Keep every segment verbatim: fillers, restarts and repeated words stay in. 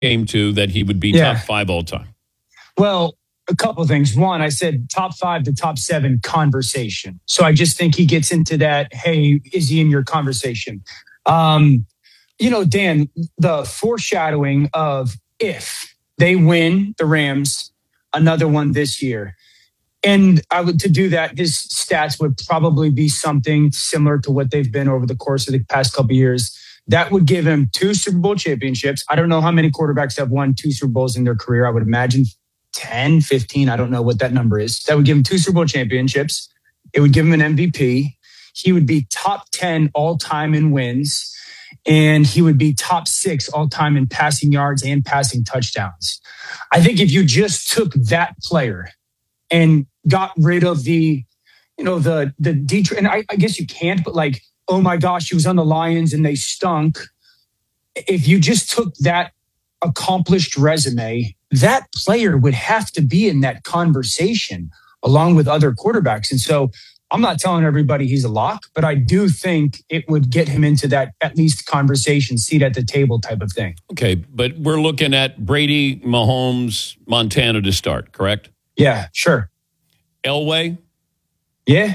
came to that he would be Yeah. top five all time? Well, a couple things. One, I said top five to top seven conversation. So I just think he gets into that, hey, is he in your conversation? Um, you know, Dan, the foreshadowing of if they win the Rams another one this year. And I would to do that, his stats would probably be something similar to what they've been over the course of the past couple of years. That would give him two Super Bowl championships. I don't know how many quarterbacks have won two Super Bowls in their career. I would imagine ten, fifteen. I don't know what that number is. That would give him two Super Bowl championships. It would give him an M V P. He would be top ten all time in wins. And he would be top six all time in passing yards and passing touchdowns. I think if you just took that player and got rid of the, you know, the, the Detroit, and I, I guess you can't, but like, oh my gosh, he was on the Lions and they stunk. If you just took that accomplished resume, that player would have to be in that conversation along with other quarterbacks. And so I'm not telling everybody he's a lock, but I do think it would get him into that at least conversation, seat at the table type of thing. Okay, but we're looking at Brady, Mahomes, Montana to start, correct? Yeah, sure. Elway? Yeah.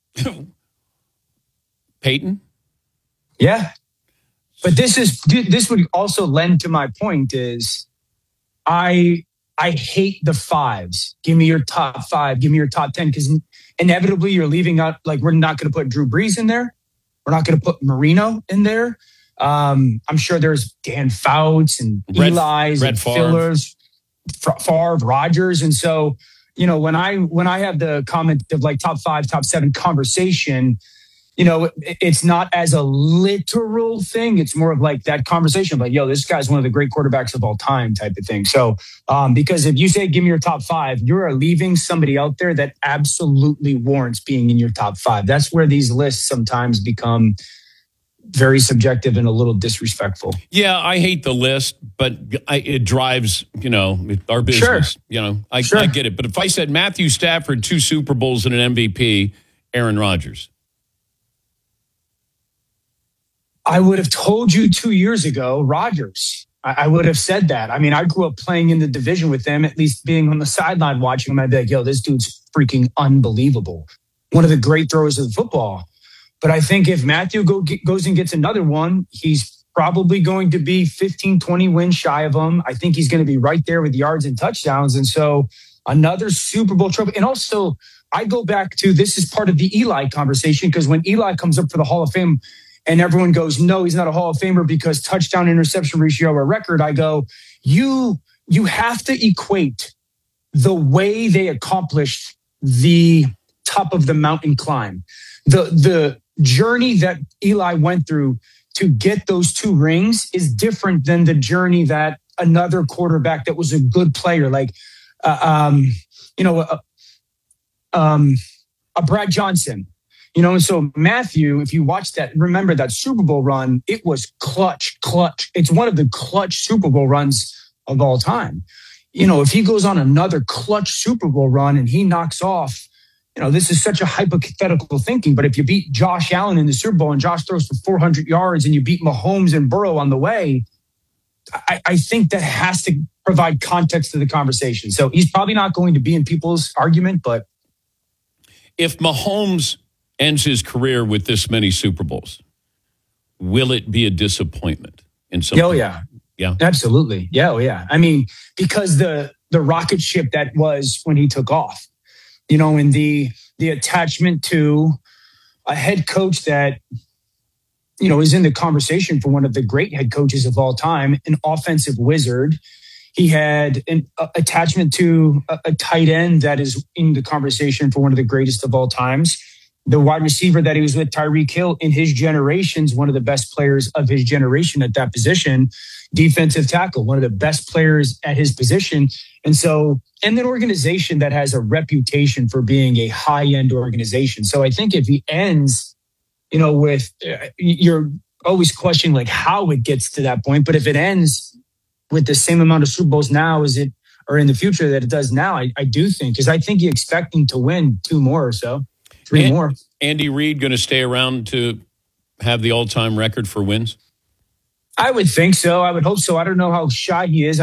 Peyton? Yeah. But this is this would also lend to my point is I I hate the fives. Give me your top five. Give me your top ten because inevitably you're leaving out, like we're not going to put Drew Brees in there. We're not going to put Marino in there. Um, I'm sure there's Dan Fouts and Red, Eli's Red and Favre. Fillers, Favre, Rodgers. And so, you know, when I when I have the comment of like top five, top seven conversation, you know, it, it's not as a literal thing. It's more of like that conversation, like, yo, this guy's one of the great quarterbacks of all time type of thing. So, um, because if you say, give me your top five, you're leaving somebody out there that absolutely warrants being in your top five. That's where these lists sometimes become very subjective and a little disrespectful. Yeah, I hate the list, but I, it drives, you know, our business. Sure. You know, I, Sure. I get it. But if I said Matthew Stafford, two Super Bowls and an M V P, Aaron Rodgers. I would have told you two years ago, Rodgers. I, I would have said that. I mean, I grew up playing in the division with them, at least being on the sideline watching him. I'd be like, yo, this dude's freaking unbelievable. One of the great throwers of football. But I think if Matthew go, get, goes and gets another one, he's probably going to be fifteen, twenty wins shy of him. I think he's going to be right there with yards and touchdowns. And so another Super Bowl trophy. And also, I go back to this is part of the Eli conversation because when Eli comes up for the Hall of Fame, and everyone goes, no, he's not a Hall of Famer because touchdown interception ratio or record. I go, you you have to equate the way they accomplished the top of the mountain climb. The the journey that Eli went through to get those two rings is different than the journey that another quarterback that was a good player, like, uh, um, you know, uh, um, a Brad Johnson. You know, and so Matthew, if you watch that, remember that Super Bowl run, it was clutch, clutch. It's one of the clutch Super Bowl runs of all time. You know, if he goes on another clutch Super Bowl run and he knocks off, you know, this is such a hypothetical thinking, but if you beat Josh Allen in the Super Bowl and Josh throws for four hundred yards and you beat Mahomes and Burrow on the way, I, I think that has to provide context to the conversation. So he's probably not going to be in people's argument, but if Mahomes ends his career with this many Super Bowls, will it be a disappointment in some? Oh yeah, yeah, absolutely, yeah, oh yeah. I mean, because the the rocket ship that was when he took off, you know, and the the attachment to a head coach that, you know, is in the conversation for one of the great head coaches of all time, an offensive wizard. He had an uh, attachment to a, a tight end that is in the conversation for one of the greatest of all times. The wide receiver that he was with, Tyreek Hill, in his generation's one of the best players of his generation at that position. Defensive tackle, one of the best players at his position. And so, and an organization that has a reputation for being a high-end organization. So I think if he ends, you know, with, uh, you're always questioning like how it gets to that point. But if it ends with the same amount of Super Bowls now as it, or in the future that it does now, I, I do think, because I think you expect him to win two more or so. Three and, more. Andy Reid going to stay around to have the all-time record for wins? I would think so. I would hope so. I don't know how shy he is.